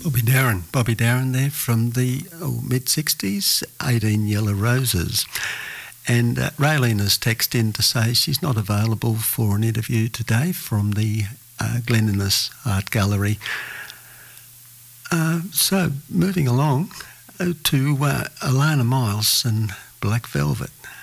Bobby Darin there from the mid-60s, 18 Yellow Roses. And Raylene has texted in to say she's not available for an interview today from the Glen Innes Art Gallery. So moving along to Alana Miles and Black Velvet.